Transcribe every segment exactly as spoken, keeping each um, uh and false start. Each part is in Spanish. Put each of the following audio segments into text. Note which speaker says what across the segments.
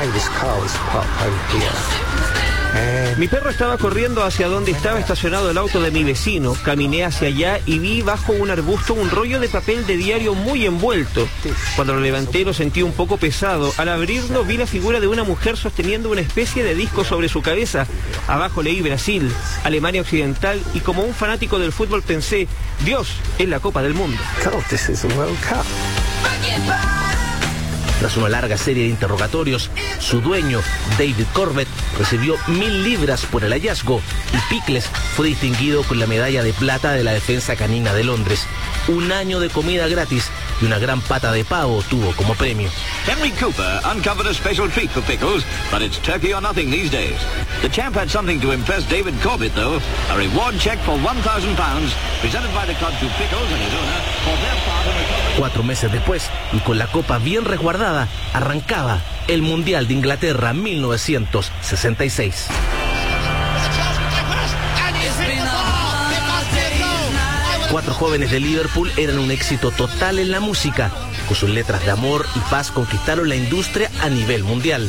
Speaker 1: Mi perro estaba corriendo hacia donde estaba estacionado el auto de mi vecino. Caminé hacia allá y vi bajo un arbusto un rollo de papel de diario muy envuelto. Cuando lo levanté lo sentí un poco pesado. Al abrirlo vi la figura de una mujer sosteniendo una especie de disco sobre su cabeza. Abajo leí Brasil, Alemania Occidental, y como un fanático del fútbol pensé, Dios, es la Copa del Mundo.
Speaker 2: Tras una larga serie de interrogatorios, su dueño, David Corbett, recibió mil libras por el hallazgo y Pickles fue distinguido con la medalla de plata de la defensa canina de Londres. Un año de comida gratis y una gran pata de pavo tuvo como premio.
Speaker 3: Henry Cooper uncovered a special treat for Pickles, but it's turkey or nothing these days. The champ had something to impress David Corbett, though. A reward check for one thousand pounds, presented by the club to Pickles and his owner for their part in recovery.
Speaker 2: Cuatro meses después, y con la copa bien resguardada, arrancaba el Mundial de Inglaterra mil novecientos sesenta y seis. Cuatro jóvenes de Liverpool eran un éxito total en la música. Con sus letras de amor y paz conquistaron la industria a nivel mundial.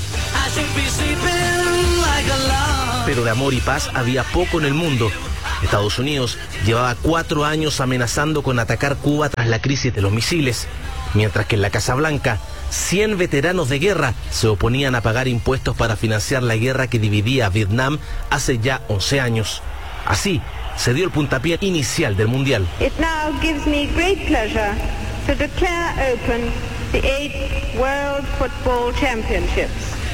Speaker 2: Pero de amor y paz había poco en el mundo. Estados Unidos llevaba cuatro años amenazando con atacar Cuba tras la crisis de los misiles, mientras que en la Casa Blanca, cien veteranos de guerra se oponían a pagar impuestos para financiar la guerra que dividía a Vietnam hace ya once años. Así se dio el puntapié inicial del Mundial.
Speaker 4: It now gives me great pleasure to declare open the eighth World Football Championships.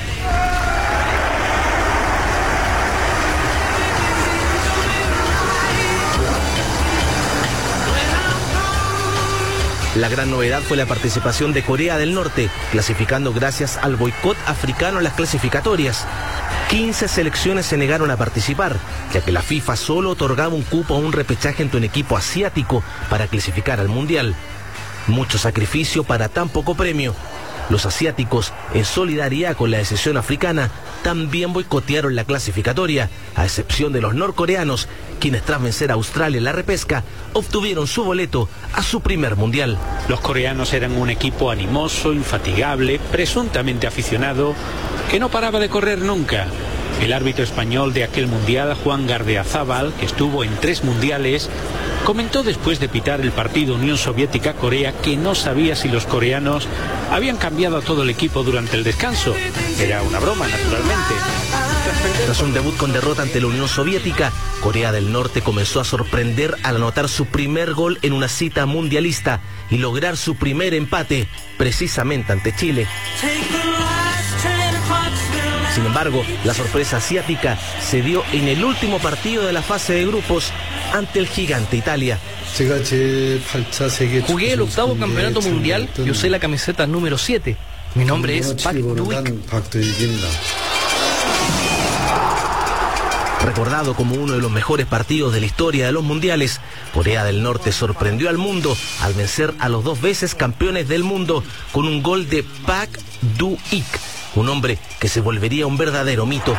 Speaker 2: La gran novedad fue la participación de Corea del Norte, clasificando gracias al boicot africano en las clasificatorias. quince selecciones se negaron a participar, ya que la FIFA solo otorgaba un cupo a un repechaje entre un equipo asiático para clasificar al Mundial. Mucho sacrificio para tan poco premio. Los asiáticos, en solidaridad con la decisión africana, también boicotearon la clasificatoria, a excepción de los norcoreanos, quienes tras vencer a Australia en la repesca, obtuvieron su boleto a su primer mundial.
Speaker 5: Los coreanos eran un equipo animoso, infatigable, presuntamente aficionado, que no paraba de correr nunca. El árbitro español de aquel mundial, Juan Gardeazabal, que estuvo en tres mundiales, comentó después de pitar el partido Unión Soviética-Corea que no sabía si los coreanos habían cambiado a todo el equipo durante el descanso. Era una broma, naturalmente.
Speaker 2: Tras un debut con derrota ante la Unión Soviética, Corea del Norte comenzó a sorprender al anotar su primer gol en una cita mundialista y lograr su primer empate, precisamente ante Chile. Sin embargo, la sorpresa asiática se dio en el último partido de la fase de grupos ante el gigante Italia.
Speaker 6: Jugué el octavo campeonato mundial y usé la camiseta número siete. Mi nombre es Park Du-ik.
Speaker 2: Recordado como uno de los mejores partidos de la historia de los mundiales, Corea del Norte sorprendió al mundo al vencer a los dos veces campeones del mundo con un gol de Park Du-ik, un hombre que se volvería un verdadero mito.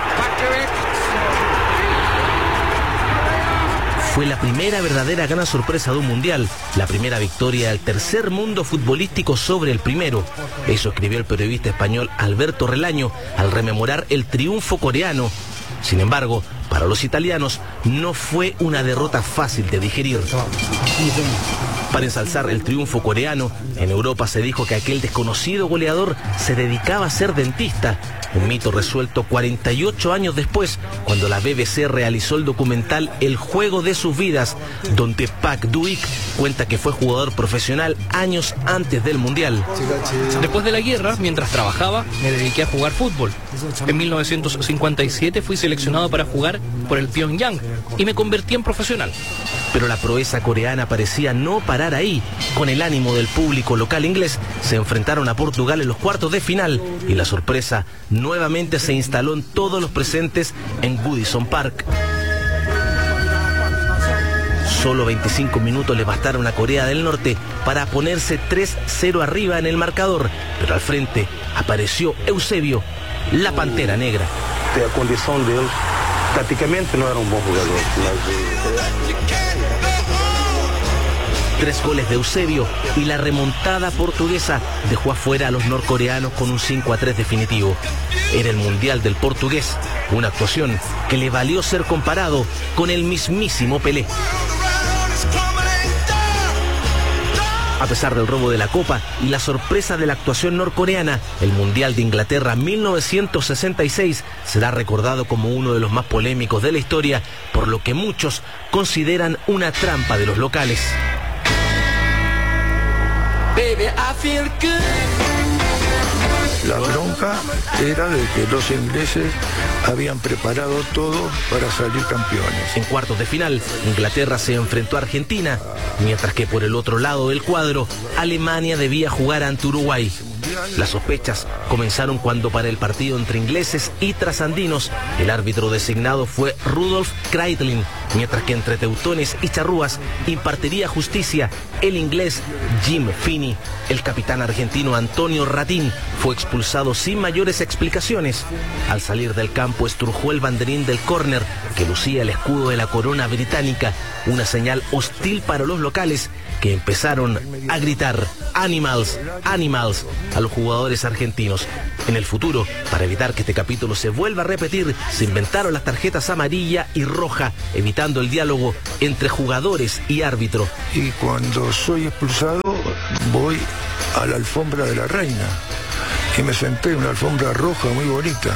Speaker 2: Fue la primera verdadera gran sorpresa de un mundial, la primera victoria del tercer mundo futbolístico sobre el primero. Eso escribió el periodista español Alberto Relaño al rememorar el triunfo coreano. Sin embargo, para los italianos no fue una derrota fácil de digerir. Para ensalzar el triunfo coreano, en Europa se dijo que aquel desconocido goleador se dedicaba a ser dentista, un mito resuelto cuarenta y ocho años después, cuando la B B C realizó el documental El juego de sus vidas, donde Park Du-ik cuenta que fue jugador profesional años antes del Mundial.
Speaker 6: Después de la guerra, mientras trabajaba, me dediqué a jugar fútbol. En mil novecientos cincuenta y siete fui seleccionado para jugar por el Pyongyang y me convertí en profesional.
Speaker 2: Pero la proeza coreana parecía no parar ahí. Con el ánimo del público local inglés, se enfrentaron a Portugal en los cuartos de final y la sorpresa nuevamente se instaló en todos los presentes en Goodison Park. Solo veinticinco minutos le bastaron a Corea del Norte para ponerse tres cero arriba en el marcador, pero al frente apareció Eusebio, la Pantera Negra.
Speaker 7: La condición de él tácticamente no era un buen jugador.
Speaker 2: Tres goles de Eusebio y la remontada portuguesa dejó afuera a los norcoreanos con un cinco a tres definitivo. Era el Mundial del portugués, una actuación que le valió ser comparado con el mismísimo Pelé. A pesar del robo de la Copa y la sorpresa de la actuación norcoreana, el Mundial de Inglaterra mil novecientos sesenta y seis será recordado como uno de los más polémicos de la historia, por lo que muchos consideran una trampa de los locales.
Speaker 7: Baby, I feel good.
Speaker 8: La bronca era de que los ingleses habían preparado todo para salir campeones.
Speaker 2: En cuartos de final, Inglaterra se enfrentó a Argentina, mientras que por el otro lado del cuadro, Alemania debía jugar ante Uruguay. Las sospechas comenzaron cuando para el partido entre ingleses y trasandinos, el árbitro designado fue Rudolf Kreitlin, mientras que entre teutones y charrúas impartiría justicia el inglés Jim Finney. El capitán argentino Antonio Ratín fue expulsado sin mayores explicaciones. Al salir del campo estrujó el banderín del córner que lucía el escudo de la corona británica, una señal hostil para los locales, que empezaron a gritar "Animals, animals" a los jugadores argentinos. En el futuro, para evitar que este capítulo se vuelva a repetir, se inventaron las tarjetas amarilla y roja, evitando el diálogo entre jugadores y árbitro.
Speaker 8: Y cuando soy expulsado, voy a la alfombra de la reina y me senté en una alfombra roja muy bonita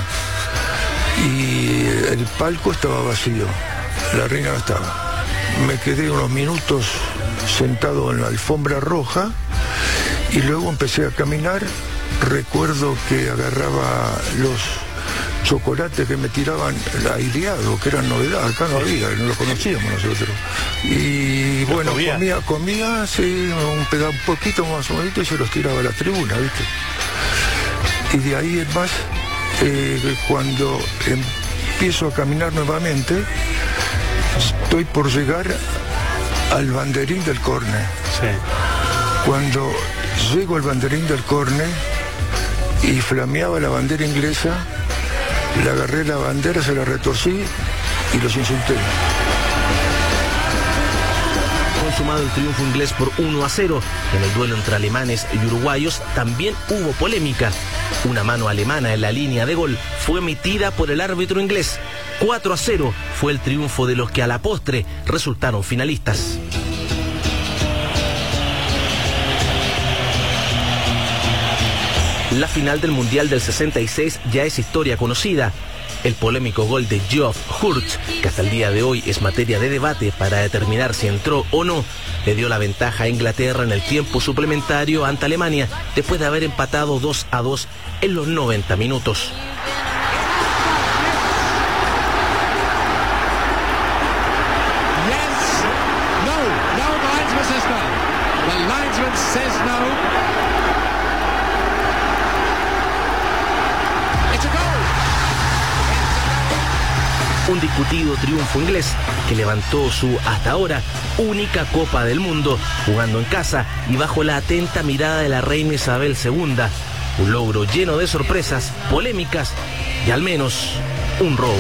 Speaker 8: y el palco estaba vacío, la reina no estaba. Me quedé unos minutos sentado en la alfombra roja y luego empecé a caminar. Recuerdo que agarraba los chocolates que me tiraban aireados, que eran novedad, acá no había, no los conocíamos nosotros. Y bueno, comía, comía, comía sí, un pedazo, un poquito más o menos, y se los tiraba a la tribuna, ¿viste? Y de ahí es más, eh, cuando empiezo a caminar nuevamente, estoy por llegar al banderín del córner.
Speaker 5: Sí.
Speaker 8: Cuando llego al banderín del córner y flameaba la bandera inglesa, le agarré la bandera, se la retorcí y los insulté.
Speaker 2: Consumado el triunfo inglés por uno a cero, en el duelo entre alemanes y uruguayos también hubo polémica. Una mano alemana en la línea de gol fue emitida por el árbitro inglés. cuatro a cero fue el triunfo de los que a la postre resultaron finalistas. La final del Mundial del sesenta y seis ya es historia conocida. El polémico gol de Geoff Hurst, que hasta el día de hoy es materia de debate para determinar si entró o no, le dio la ventaja a Inglaterra en el tiempo suplementario ante Alemania, después de haber empatado dos a dos en los noventa minutos. Un discutido triunfo inglés que levantó su, hasta ahora, única Copa del Mundo, jugando en casa y bajo la atenta mirada de la reina Isabel segunda. Un logro lleno de sorpresas, polémicas y al menos un robo.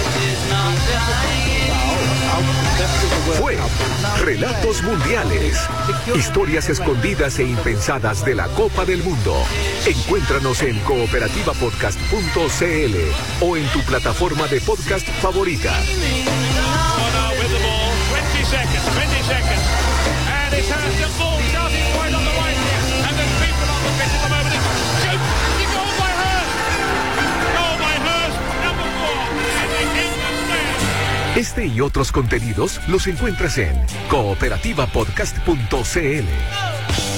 Speaker 9: Fue Relatos Mundiales, historias escondidas e impensadas de la Copa del Mundo. Encuéntranos en cooperativa podcast punto c l o en tu plataforma de podcast favorita. Este y otros contenidos los encuentras en cooperativa podcast punto c l.